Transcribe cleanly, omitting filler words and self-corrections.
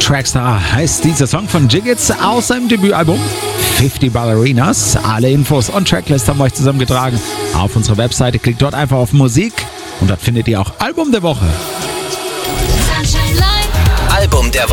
Trackstar heißt dieser Song von Jiggits aus seinem Debütalbum 50 Ballerinas. Alle Infos und Tracklist haben wir euch zusammengetragen auf unserer Webseite. Klickt dort einfach auf Musik und dort findet ihr auch Album der Woche. Album der Woche.